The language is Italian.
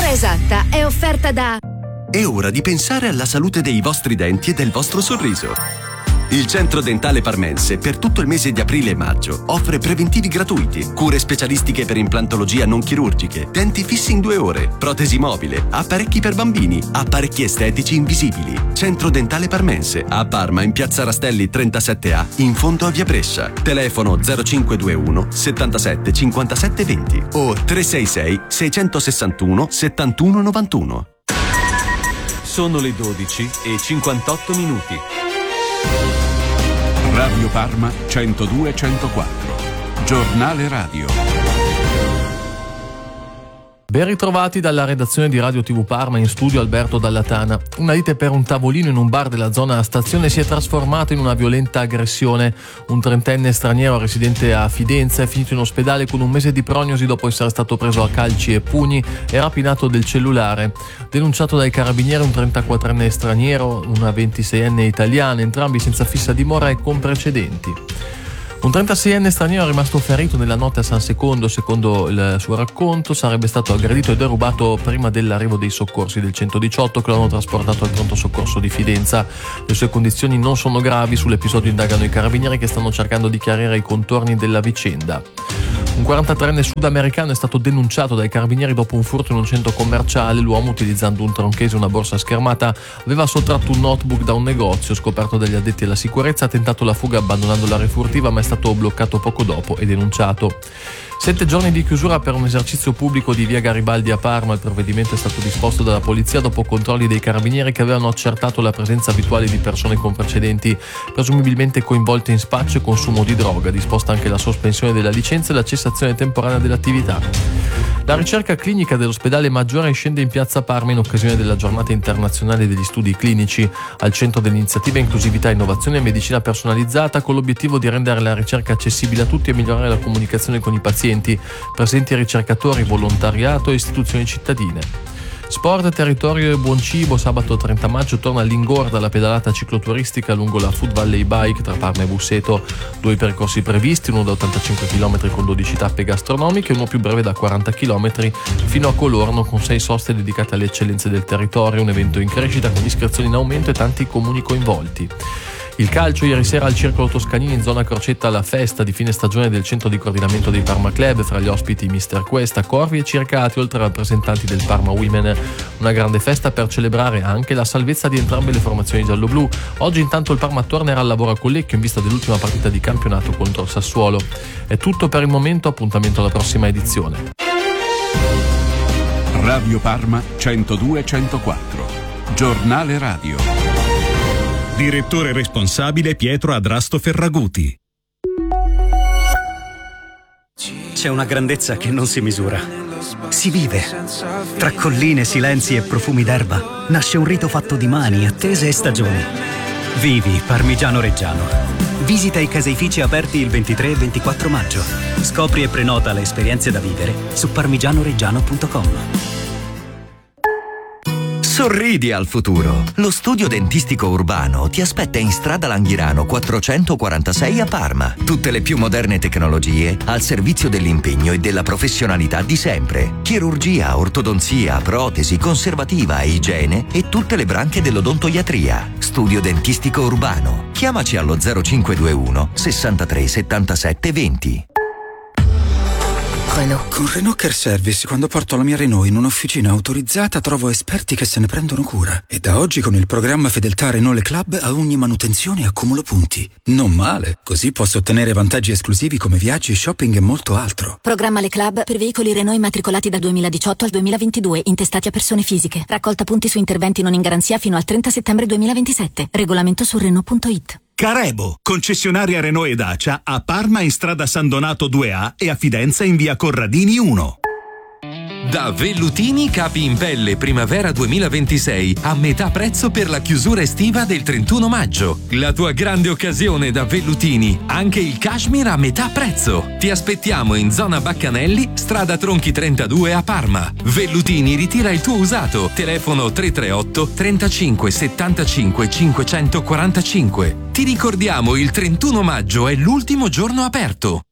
Misura Esatta è offerta da... È ora di pensare alla salute dei vostri denti e del vostro sorriso. Il Centro Dentale Parmense per tutto il mese di aprile e maggio offre preventivi gratuiti, cure specialistiche per implantologia non chirurgiche, denti fissi in 2 ore, protesi mobile, apparecchi per bambini, apparecchi estetici invisibili. Centro Dentale Parmense a Parma in Piazza Rastelli 37A in fondo a Via Brescia. Telefono 0521 77 57 20 o 366 661 71 91. Sono le 12:58. Radio Parma 102-104. Giornale radio. Ben ritrovati dalla redazione di Radio TV Parma, in studio Alberto Dallatana. Una lite per un tavolino in un bar della zona stazione si è trasformata in una violenta aggressione. Un 30enne straniero residente a Fidenza è finito in ospedale con un mese di prognosi dopo essere stato preso a calci e pugni e rapinato del cellulare. Denunciato dai carabinieri un 34enne straniero, una 26enne italiana, entrambi senza fissa dimora e con precedenti. Un 36enne straniero è rimasto ferito nella notte a San Secondo. Secondo il suo racconto sarebbe stato aggredito e derubato prima dell'arrivo dei soccorsi del 118 che lo hanno trasportato al pronto soccorso di Fidenza. Le sue condizioni non sono gravi. Sull'episodio indagano i carabinieri che stanno cercando di chiarire i contorni della vicenda. Un 43enne sudamericano è stato denunciato dai carabinieri dopo un furto in un centro commerciale. L'uomo, utilizzando un tronchese e una borsa schermata, aveva sottratto un notebook da un negozio. Scoperto dagli addetti alla sicurezza, ha tentato la fuga abbandonando l'area furtiva, ma è stato bloccato poco dopo e denunciato. 7 giorni di chiusura per un esercizio pubblico di via Garibaldi a Parma. Il provvedimento è stato disposto dalla polizia dopo controlli dei carabinieri che avevano accertato la presenza abituale di persone con precedenti, presumibilmente coinvolte in spaccio e consumo di droga. Disposta anche la sospensione della licenza e la cessazione temporanea dell'attività. La ricerca clinica dell'ospedale Maggiore scende in piazza Parma in occasione della giornata internazionale degli studi clinici. Al centro dell'iniziativa inclusività, innovazione e medicina personalizzata, con l'obiettivo di rendere la ricerca accessibile a tutti e migliorare la comunicazione con i pazienti. Presenti ricercatori, volontariato e istituzioni cittadine. Sport, territorio e buon cibo. Sabato 30 maggio torna all'Ingorda la pedalata cicloturistica lungo la Food Valley Bike tra Parma e Busseto. 2 percorsi previsti, uno da 85 km con 12 tappe gastronomiche e uno più breve da 40 km fino a Colorno con 6 soste dedicate alle eccellenze del territorio. Un evento in crescita con iscrizioni in aumento e tanti comuni coinvolti. Il calcio, ieri sera al Circolo Toscanini in zona Crocetta alla festa di fine stagione del centro di coordinamento dei Parma Club, fra gli ospiti Mister Questa, Corvi e Circati, oltre a rappresentanti del Parma Women. Una grande festa per celebrare anche la salvezza di entrambe le formazioni gialloblu. Oggi intanto il Parma tornerà al lavoro a Collecchio in vista dell'ultima partita di campionato contro il Sassuolo. È tutto per il momento, appuntamento alla prossima edizione. Radio Parma 102-104. Giornale radio. Direttore responsabile Pietro Adrasto Ferraguti. C'è una grandezza che non si misura. Si vive. Tra colline, silenzi e profumi d'erba nasce un rito fatto di mani, attese e stagioni. Vivi Parmigiano Reggiano. Visita i caseifici aperti il 23 e 24 maggio. Scopri e prenota le esperienze da vivere su parmigianoreggiano.com. Sorridi al futuro. Lo studio dentistico urbano ti aspetta in strada Langhirano 446 a Parma. Tutte le più moderne tecnologie al servizio dell'impegno e della professionalità di sempre. Chirurgia, ortodonzia, protesi, conservativa, igiene e tutte le branche dell'odontoiatria. Studio dentistico urbano. Chiamaci allo 0521 63 77 20. Renault. Con Renault Care Service, quando porto la mia Renault in un'officina autorizzata, trovo esperti che se ne prendono cura. E da oggi con il programma Fedeltà Renault Le Club a ogni manutenzione accumulo punti. Non male, così posso ottenere vantaggi esclusivi come viaggi, shopping e molto altro. Programma Le Club per veicoli Renault immatricolati dal 2018 al 2022, intestati a persone fisiche. Raccolta punti su interventi non in garanzia fino al 30 settembre 2027. Regolamento su Renault.it. Carebo, concessionaria Renault e Dacia a Parma in strada San Donato 2A e a Fidenza in via Corradini 1. Da Vellutini capi in pelle primavera 2026 a metà prezzo per la chiusura estiva del 31 maggio. La tua grande occasione da Vellutini, anche il cashmere a metà prezzo. Ti aspettiamo in zona Baccanelli, strada Tronchi 32 a Parma. Vellutini ritira il tuo usato. Telefono 338 35 75 545. Ti ricordiamo, il 31 maggio è l'ultimo giorno aperto.